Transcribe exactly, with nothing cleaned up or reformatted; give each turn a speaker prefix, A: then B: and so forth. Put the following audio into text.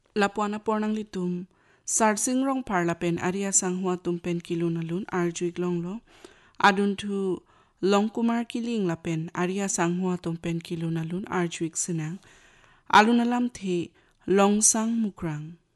A: Lapuana pornang litum, sarsing rong parlapen aria sanghua tumpen kilunalun arjuik longlo, adun tu longkumar kiling lapen aria sanghua tumpen kilunalun arjuik senang, alunalam the longsang mukrang.